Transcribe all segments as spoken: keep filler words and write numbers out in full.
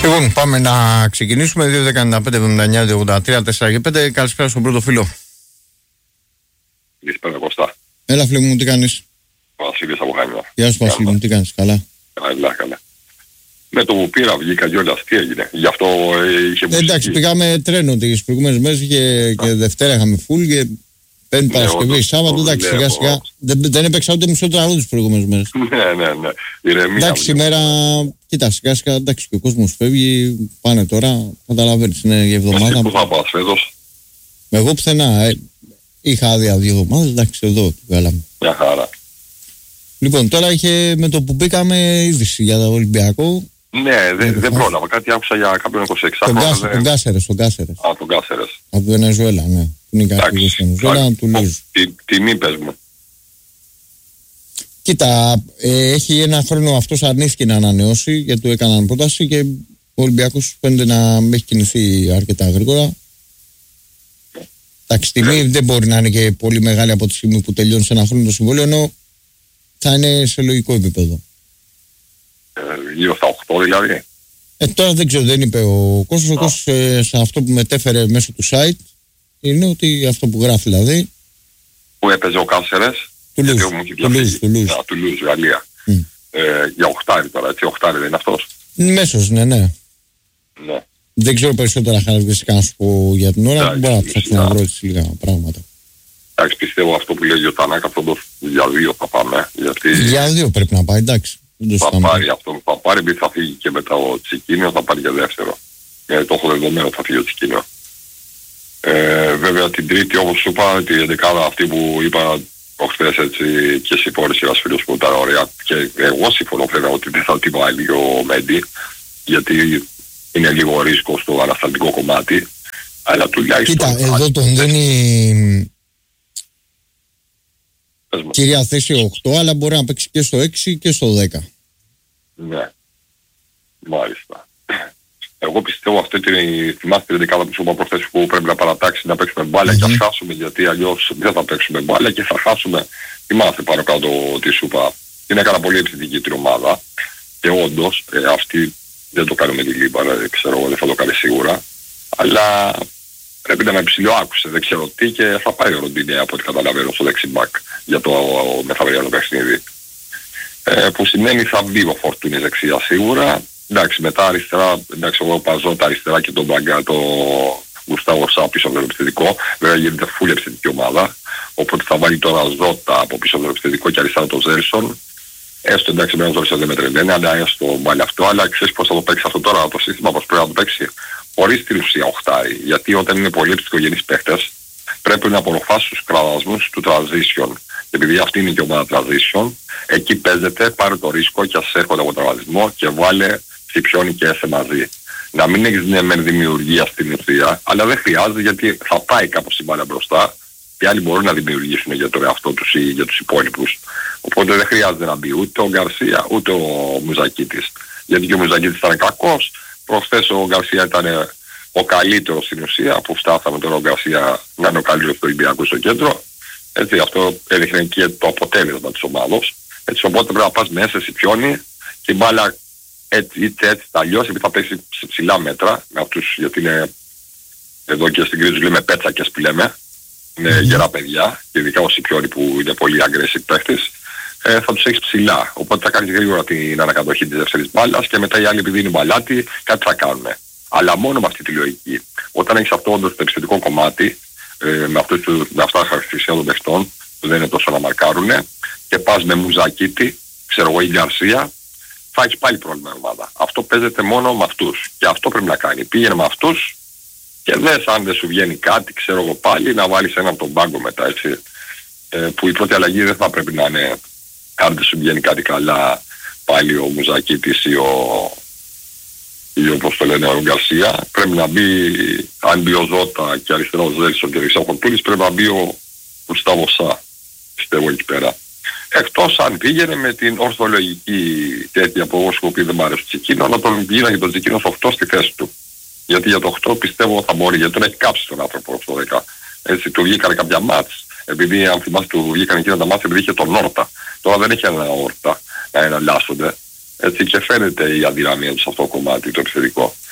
Λοιπόν, πάμε να ξεκινήσουμε. δύο δεκαεννιά πέντε εβδομήντα εννιά ογδόντα τρία τέσσερα και πέντε. Καλησπέρα στον πρώτο φίλο. Καλησπέρα Κώστα. Έλα, φίλε μου, τι κάνεις? Βασίλης από Χάμινα. Γεια σου, Βασίλη μου, τι κάνεις? Καλά. Καλά, καλά. Με το που πήρα βγήκα κιόλας, τι έγινε? Γι' αυτό ε, είχε μουσική. Εντάξει, πήγαμε τρένο τις προηγούμενες μέρες και, και Δευτέρα είχαμε φουλ και Πέμπτη, ναι, Παρασκευή, Σάββατο. Εντάξει, σιγά σιγά. Δεν, δεν έπαιξα ούτε μισό τραγούδι τις προηγούμενες μέρες. Ναι, ναι, ναι. Ηρεμία. Εντάξει, σήμερα, κοίτα, σιγά σιγά, εντάξει, και ο κόσμος φεύγει. Πάνε τώρα, καταλαβαίνεις, είναι η εβδομάδα. Πού θα πας φέτος? Εγώ πουθενά. Ε, είχα άδεια δύο εβδομάδες, εντάξει, εδώ το βγάλαμε. Μια χαρά. Λοιπόν, τώρα είχε με το που μπήκαμε είδηση για το Ολυμπιακό. Ναι, δεν δε πρόλαβα. Κάτι άκουσα για κάποιον είκοσι έξι. Τον, Κάσ, δε... τον Κάσερες, τον Κάσερες. Α, τον Κάσερες. Από τη Βενεζουέλα, ναι. Είναι κάτι στη Βενεζουέλα, του Λούζ. Τιμή πες μου. Κοίτα, ε, έχει ένα χρόνο αυτός αρνήθηκε να ανανεώσει γιατί του έκαναν πρόταση και ο Ολυμπιακός φαίνεται να έχει κινηθεί αρκετά γρήγορα. Εντάξει, τιμή δεν μπορεί να είναι και πολύ μεγάλη από τη στιγμή που τελειώνει σε ένα χρόνο το συμβόλαιο, ενώ θα είναι σε λογικό επίπεδο. Γύρω στα οκτώ δηλαδή. Ε, τώρα δεν ξέρω, δεν είπε ο Κώστας. Ο Κώστας ε, σε αυτό που μετέφερε μέσω του site είναι ότι αυτό που γράφει δηλαδή. Που έπαιζε ο Κάσερες. Του Λούζ, του Λούζ. Του Λούζ, Γαλλία. Mm. Ε, για οχτάρι τώρα, έτσι, οχτάρι δεν είναι αυτός? Μέσος, ναι, ναι. Ναι. Δεν ξέρω περισσότερα χαρακτηριστικά να σου πω για την ώρα. Μπορώ να ψάξω να βρω έτσι λίγα πράγματα. Εντάξει, πιστεύω αυτό που λέει ο Τανάκα, αυτό για δύο θα πάμε. Γιατί... Για δύο πρέπει να πάει, εντάξει. Θα πάρει αυτό που θα πάρει, επειδή θα φύγει και μετά ο Τσικίνιο, θα πάρει και δεύτερο. Ε, το έχω δεδομένο, θα φύγει ο Τσικίνιο. Ε, βέβαια την Τρίτη, όπως σου είπα, τη δεκάδα αυτή που είπα προχθές, έτσι, και συμφώνησε ένας φίλος που ήταν ωραία, και εγώ συμφωνώ βέβαια ότι δεν θα την βάλει ο Μέντι, γιατί είναι λίγο ρίσκο στο ανασταλτικό κομμάτι, αλλά τουλάχιστον... Κοίτα, εδώ τον δίνει κυρία θέση οκτώ, αλλά μπορεί να παίξει και στο έξι και στο δέκα. Ναι, μάλιστα. Εγώ πιστεύω αυτή τη θυμάστε την δεκάδα που σου είπα προχθές που πρέπει να παρατάξει να παίξουμε μπάλα mm-hmm. και ας χάσουμε, γιατί αλλιώς δεν θα παίξουμε μπάλα και θα χάσουμε. Θυμάστε πάνω κάτω τι σου είπα. Είναι έκανα πολύ επιθετική την ομάδα και όντως ε, αυτή δεν το κάνει με τη Λίμπα, δεν ξέρω, δεν θα το κάνει σίγουρα, αλλά πρέπει να με ψηλό άκουσε, δεν ξέρω τι, και θα πάει ο Ροντίνε από ό,τι καταλαβαίνω στο δεξιμπάκ για το μεθαυριανό παιχνίδι. Ε, που σημαίνει θα μπει ο Φορτούνης δεξιά σίγουρα. Εντάξει, μετά αριστερά, εντάξει, εγώ παζώ τα αριστερά και τον Μπαγκά, το Γουστάβο Σά πίσω από το επιθετικό. Βέβαια γίνεται φούλη επιθετική ομάδα, οπότε θα βάλει τώρα Ζώτα από πίσω από το επιθετικό και αριστερά τον Ζέρισον. Έστω εντάξει, με τον Ζέρισον δεν με τρελαίνει, αλλά έστω βάλει αυτό. Αλλά ξέρεις πώς θα το παίξει αυτό τώρα το σύστημα, πώς πρέπει να το παίξει? Χωρίς την ουσία οχτάρι, γιατί όταν είναι πολύ ψυχογενείς παίχτες πρέπει να απορροφάσει τους κραδασμούς του transition. Και επειδή αυτή είναι και η ομάδα transition, εκεί παίζεται, πάρε το ρίσκο και ας έρχονται από τραυματισμό και βάλε Σιπιόνι και Έσε μαζί. Να μην έχεις ναι μεν δημιουργία στην ουσία, αλλά δεν χρειάζεται, γιατί θα πάει κάπως η μπάλα μπροστά και άλλοι μπορούν να δημιουργήσουν για τον εαυτό τους ή για τους υπόλοιπους. Οπότε δεν χρειάζεται να μπει ούτε ο Γκαρσία ούτε ο Μουζακίτης. Γιατί και ο Μουζακίτης ήταν κακός. Προχθές ο Γκαρσία ήταν ο καλύτερος στην ουσία, που φτάσαμε τώρα ο Γκαρσία να είναι ο καλύτερος του Ολυμπιακού στο κέντρο. Έτσι, αυτό έδειχνε και το αποτέλεσμα της ομάδος. Έτσι, οπότε πρέπει να πας μέσα σε Σιπιόνι και η μπάλα έτσι, είτε έτσι τα αλλιώς, επειδή θα παίξει σε ψηλά μέτρα με αυτούς, γιατί είναι εδώ και στην Κρήτη τους λέμε πέτσακες που λέμε, είναι mm-hmm. γερά παιδιά, και ειδικά ο Σιπιόνι που είναι πολύ aggressive παίχτης, ε, θα τους έχεις ψηλά. Οπότε θα κάνεις γρήγορα την ανακατοχή της δεύτερης μπάλας και μετά οι άλλοι, επειδή είναι μπαλάτι, κάτι θα κάνουν. Αλλά μόνο με αυτή τη λογική. Όταν έχεις αυτό όντως το επιστημικό κομμάτι, ε, με, αυτούς, με αυτά τα χαρακτηριστικά των παιχτών, που δεν είναι τόσο να μαρκάρουν, και πας με Μουζακίτη, ξέρω εγώ, ή Γκαρσία, θα έχεις πάλι πρόβλημα ομάδα. Αυτό παίζεται μόνο με αυτούς. Και αυτό πρέπει να κάνει. Πήγαινε με αυτούς και δες αν δεν σου βγαίνει κάτι, ξέρω εγώ πάλι, να βάλεις έναν από τον πάγκο μετά, έτσι. Ε, που η πρώτη αλλαγή δεν θα πρέπει να είναι, αν δεν σου βγαίνει κάτι καλά, πάλι ο Μουζακίτης ή ο, ή όπως το λένε ο Γκαρσία. Πρέπει να μπει, αν μπει ο Ζώτα και αριστερά ο Ζέλσον και δεξιά ο Φορτούνης, πρέπει να μπει ο Γουστάβο Σά, πιστεύω εκεί πέρα. Εκτός αν πήγαινε με την ορθολογική τέτοια που εγώ σου πει δεν μ' άρεσε το Τσικίνο, αλλά τον πήγαινα και τον Τσικίνο στο οκτώ στη θέση του. Γιατί για το οκτώ πιστεύω θα μπορεί, γιατί τον έχει κάψει τον άνθρωπο στο δέκα. Έτσι, του βγήκαν κάποια μάτς, επειδή αν θυμάστε του βγήκαν εκείνα τα μάτς, επειδή είχε τον Όρτα. Τώρα δεν έχει ένα Όρτα να εναλλάσσονται. Έτσι, και φαίνεται η αδυναμία του σε αυτό το κομμάτι το επιθετικό.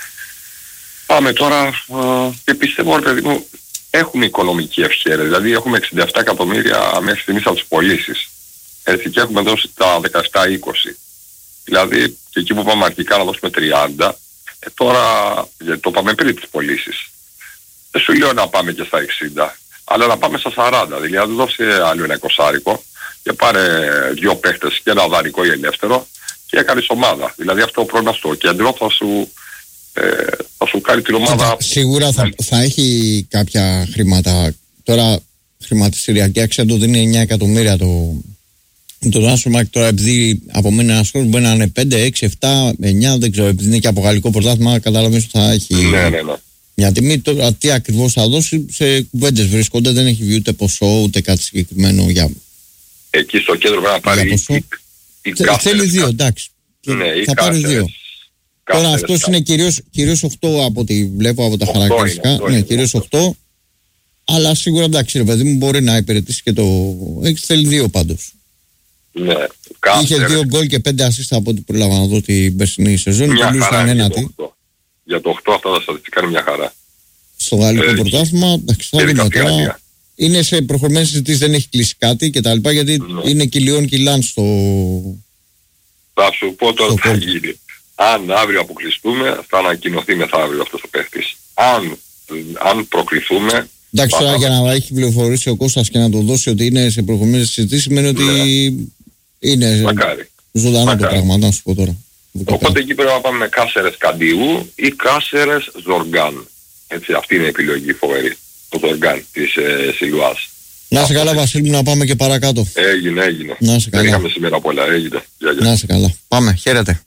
πάμε τώρα ε, και πιστεύω, ρε παιδί μου, έχουμε οικονομική ευχέρεια. Δηλαδή έχουμε εξήντα επτά εκατομμύρια μέχρι στιγμής από τις πωλήσεις. Έτσι, και έχουμε δώσει τα δεκαεπτά είκοσι. Δηλαδή και εκεί που πάμε αρχικά να δώσουμε τριάντα, ε, τώρα, γιατί το πάμε πριν τις πωλήσεις. Δεν σου λέω να πάμε και στα εξήντα, αλλά να πάμε στα σαράντα. Δηλαδή δώσει άλλο ένα εικοσάρικο και πάρε δύο παίχτες και ένα δανεικό ή ελεύθερο και έκανες ομάδα. Δηλαδή αυτό ο πρόβλημα στο κέντρο θα σου, ε, θα σου κάνει την ομάδα... Σίγουρα θα, θα έχει κάποια χρήματα. Τώρα χρηματιστηριακή αξία του δίνει εννιά εκατομμύρια το... Το Transfermarkt τώρα, επειδή από μένα ένας χρόνος μπορεί να είναι πέντε, έξι, επτά, εννιά, δεν ξέρω, επειδή είναι και από γαλλικό πρωτάθλημα, καταλαβαίνεις ότι θα έχει ναι, ναι, ναι. μια τιμή. Τώρα τι ακριβώς θα δώσει, σε κουβέντες βρίσκονται, δεν έχει βγει ούτε ποσό, ούτε κάτι συγκεκριμένο για... Εκεί στο κέντρο πρέπει να πάρει η, η Θε, θέλει δύο, εντάξει. Ναι, θα πάρει δύο. Τώρα αυτός είναι κυρίως, κυρίως οκτώ από ό,τι βλέπω από τα χαρακτηριστικά. Είναι, ναι, κυρίως οκτώ. Αλλά σίγουρα εντάξει, ρε παιδί μου, μπορεί να υπηρετήσει και το... Έχει θέλει δύο πάντως. Ναι, είχε δύο γκολ και πέντε ασίστα από ό,τι πρόλαβα να δω την περσινή σεζόν. Μια χαρά για το, για το οκτώ αυτά τα στατιστικά είναι μια χαρά. Στο γαλλικό ε, πρωτάθλημα, εντάξει, θα δούμε τώρα. Είναι σε προχωρημένες συζητήσεις, δεν έχει κλείσει κάτι και τα λοιπά, γιατί ναι. είναι κιλιόν κιλάν στο... Θα σου πω τώρα τι θα γίνει. Αν αύριο αποκλειστούμε, θα ανακοινωθεί μεθαύριο αυτός ο παίχτης. Αν, αν προκριθούμε... Εντάξει, τώρα για να έχει πληροφορήσει ο Κώστας και να το δώσει ότι είναι σε προχωρημένες συζητήσεις, σημαίνει ότι ναι. είναι Μακάρι. ζωντανό Μακάρι. το πράγμα, να σου πω τώρα. Οπότε εκεί πρέπει να πάμε με Κάσερες Καντιού ή Κάσερες Ζοργάν. Έτσι, αυτή είναι η επιλογή φοβερή. Το Ζοργάν της ε, Σιλουάς. Να είσαι καλά, Βασίλη μου, να πάμε και παρακάτω. Έγινε, έγινε. Να είσαι καλά. Δεν είχαμε σήμερα πολλά, έγινε. Για, για. Να είσαι καλά. Πάμε, χαίρετε.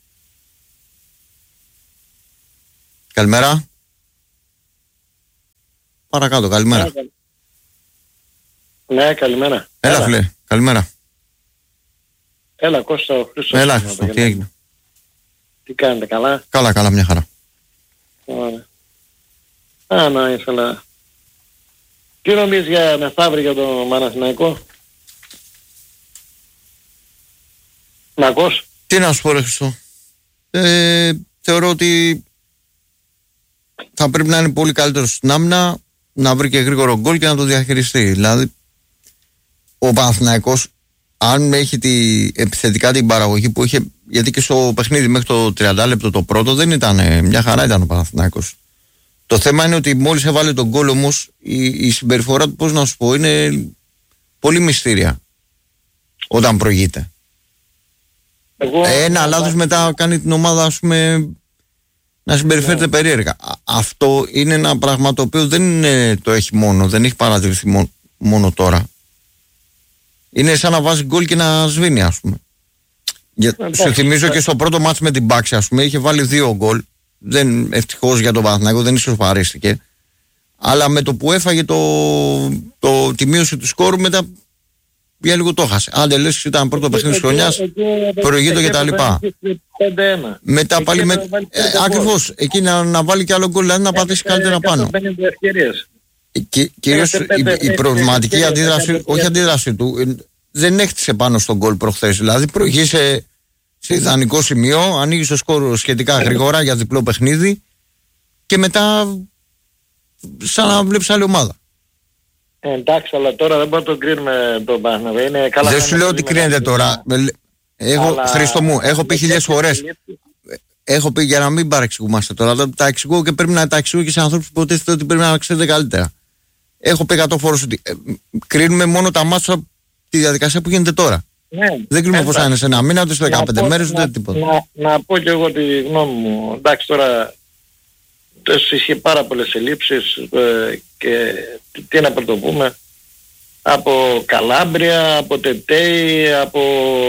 Καλημέρα. Παρακάτω, καλημέρα. Ναι, καλημέρα. Έλα, Έλα. φίλε, καλημέρα. Έλα, Κώστα, ο Χρήστος. Έλα, Χρήστο, τι έγινε. Τι κάνετε, καλά. Καλά, καλά, μια χαρά. Ωραία. Α, να ήθελα. Τι νομίζεις για μεθαύριο για το Παναθηναϊκό. Να ακούς. Τι να σου πω, ρε Χρήστο. Ε, θεωρώ ότι θα πρέπει να είναι πολύ καλύτερο στην άμυνα, να βρει και γρήγορο γκολ και να το διαχειριστεί. Δηλαδή, ο Παναθηναϊκός, αν έχει τη, επιθετικά την παραγωγή που είχε, γιατί και στο παιχνίδι μέχρι το τριάντα λεπτό το πρώτο δεν ήταν, μια χαρά ήταν ο Παναθηναϊκός. Το θέμα είναι ότι μόλις έβαλε τον γκολ όμως, η, η συμπεριφορά του, πώς να σου πω, είναι πολύ μυστήρια όταν προηγείται. Εγώ, Ένα λάθος μετά κάνει την ομάδα, ας πούμε, να συμπεριφέρεται ναι. περίεργα. Αυτό είναι ένα πράγμα το οποίο δεν είναι, το έχει μόνο, δεν έχει παρατηρηθεί μόνο, μόνο τώρα. Είναι σαν να βάζει γκολ και να σβήνει, ας πούμε. Για, σου θυμίζω και στο πρώτο μάτς με την Μπάξη, ας πούμε, είχε βάλει δύο γκολ. Δεν, ευτυχώς για τον Παναθηναϊκό δεν ισοσπαρίστηκε. Αλλά με το που έφαγε το, το, τη μείωση του σκόρου, μετά για λίγο το χάσε. Άντε λες ήταν πρώτο παιχνίδι της χρονιάς, προηγείτο και τα λοιπά. Μετά πάλι με... Ε, ακριβώς, εκεί να, να βάλει και άλλο γκολ, δηλαδή να πατήσει καλύτερα πάνω. Και, κυρίως η, η προβληματική αντίδραση, όχι αντίδραση του, δεν έχτισε πάνω στον γκολ προχθές. Δηλαδή προηγήσε σε ιδανικό σημείο, ανοίγει το σκόρ σχετικά γρήγορα για διπλό παιχνίδι και μετά σαν να βλέπεις άλλη ομάδα. Ε, εντάξει, αλλά τώρα δεν μπορούμε να τον κρίνουμε τον Παναθηναϊκό. Δεν σου λέω ότι κρίνεται τώρα. Έχω, αλλά... Χρήστο μου, έχω πει χιλιάδες φορές. Έχω πει για να μην παρεξηγούμαστε τώρα. Τα εξηγώ και πρέπει να τα εξηγώ και σε ανθρώπους που υποτίθεται ότι πρέπει να ξέρετε καλύτερα. Έχω πει εκατό φορές ότι ε, κρίνουμε μόνο τα μάτσα τη διαδικασία που γίνεται τώρα. Ναι, δεν κρίνουμε πώς θα είναι σε ένα μήνα, ούτε σε δεκαπέντε μέρες, ούτε τίποτα. Να, να πω και εγώ τη γνώμη μου. Εντάξει, τώρα είχε πάρα πολλές ελλείψεις ε, και τι, τι να πρωτοπούμε. Από Καλάμπρια, από Τετέι, από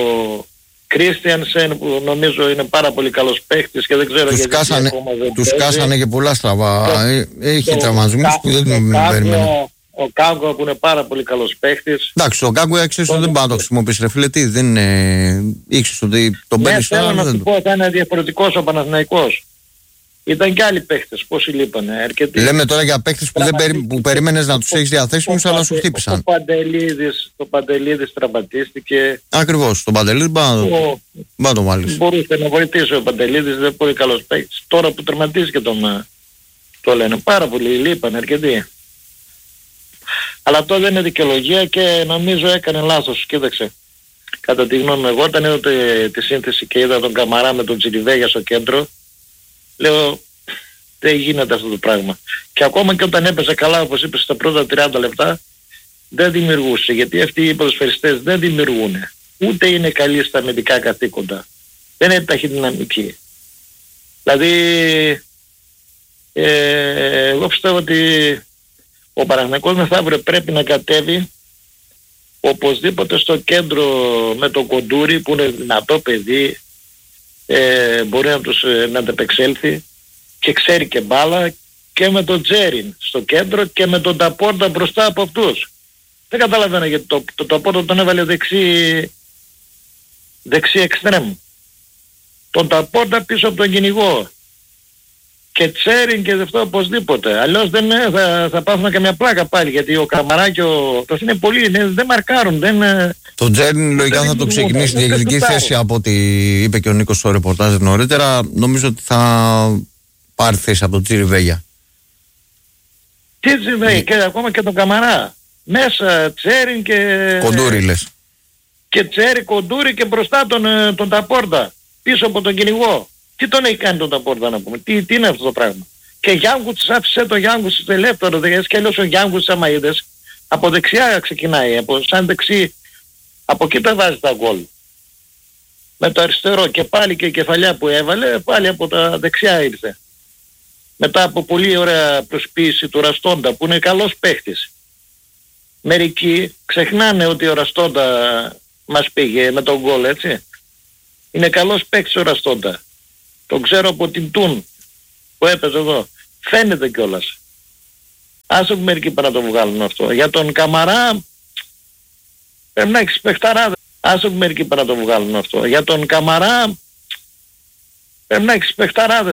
Κρίστιανσεν που νομίζω είναι πάρα πολύ καλός παίχτης και δεν ξέρω τους γιατί κάσανε, ακόμα δεν τους παίζει. κάσανε και πολλά στραβά. Το, Έχει τραυματισμούς που δεν τον περιμένω. Ο Κάγκο που είναι πάρα πολύ καλός παίχτης. Εντάξει, ο Κάγκο έξω ότι δεν πάει να το χρησιμοποιήσει. Ρε φίλε, τι, δεν είναι... Ήξερες ότι τον παίρνει στο άλλο. Ναι, θέλω να σου πω ότι θα είναι διαφορετικός ο Παναθηναϊκός. Ήταν και άλλοι παίχτες, πόσοι λείπανε. Αρκετοί. Λέμε τώρα για παίχτες που, δεν περι... που περίμενες να τους έχεις διαθέσιμους, αλλά σου χτύπησαν. Ο Παντελίδης, το Παντελίδης τραυματίστηκε. Ακριβώς, τον Παντελίδη μπα να το βάλεις. Μπορούσε να βοηθήσει ο Παντελίδης, δεν είναι πολύ καλός παίχτης. Τώρα που τερματίστηκε τον, Το λένε πάρα πολλοί, λείπαν αρκετοί. Αλλά αυτό δεν είναι δικαιολογία και νομίζω έκανε λάθος. Κοίταξε. Κατά τη γνώμη μου, εγώ όταν είδα τη σύνθεση και είδα τον Καμαρά με τον Τσιριβέγια στο κέντρο, λέω δεν γίνεται αυτό το πράγμα. Και ακόμα και όταν έπαιζε καλά, όπως είπες, στα πρώτα τριάντα λεπτά, δεν δημιουργούσε. Γιατί αυτοί οι ποδοσφαιριστές δεν δημιουργούν. Ούτε είναι καλοί στα αμυντικά καθήκοντα. Δεν είναι ταχυδυναμικοί. Δηλαδή, ε, εγώ πιστεύω ότι ο Παναθηναϊκός μεθαύριο πρέπει να κατέβει οπωσδήποτε στο κέντρο με τον Κοντούρη που είναι δυνατό παιδί, ε, μπορεί να, τους, ε, να ανταπεξέλθει και ξέρει και μπάλα, και με τον Τζέριν στο κέντρο και με τον Ταπόρτα μπροστά από αυτούς. Δεν καταλαβαίνω γιατί το, το Ταπόρτα τον έβαλε δεξί, δεξί εξτρέμ. Τον Ταπόρτα πίσω από τον κυνηγό. Και Τσέριν και αυτό οπωσδήποτε. Αλλιώς δεν θα, θα πάθουμε καμιά πλάκα πάλι, γιατί ο Καμαρά και ο... Το είναι πολύ, είναι, δεν μαρκάρουν, δεν... Το Τσέριν λογικά θα το ξεκινήσει τη διεκδική θέση από ό,τι είπε και ο Νίκος στο ρεπορτάζ νωρίτερα. Νομίζω ότι θα πάρει θέση από τον Τσιριβέγια. Τι Τσιριβέγια, και ακόμα και τον Καμαρά. Μέσα Τσέριν και... Κοντούρι λες. Και Τσέριν, Κοντούρι και μπροστά τον, τον Ταπόρτα. Πίσω από τον κυνηγό. Τι τον έχει κάνει τον Ταπόρτα να πούμε, τι, τι είναι αυτό το πράγμα. Και Γιάνγκουτς, άφησε το Γιάνγκουτς στο ελεύθερο, δηλαδή και αλλιώς ο Γιάνγκουτς άμα είδες, από δεξιά ξεκινάει, από, σαν δεξί, από εκεί τα βάζει τα γκολ. Με το αριστερό και πάλι και η κεφαλιά που έβαλε, πάλι από τα δεξιά ήρθε. Μετά από πολύ ωραία προσποίηση του Ραστόντα που είναι καλός παίχτης. Μερικοί ξεχνάνε ότι ο Ραστόντα μας πήγε με τον γκολ, έτσι. Είναι καλός παίκτης ο Ραστόντα. Τον ξέρω από την Τούν που έπαιζε εδώ. Φαίνεται κιόλας. Άσο που μερικοί πρέπει να το βγάλουν αυτό. Για τον Καμαρά πρέπει να έχεις παιχταράδες. Άσο που μερικοί πρέπει να το βγάλουν αυτό. Για τον Καμαρά πρέπει να έχεις παιχταράδες.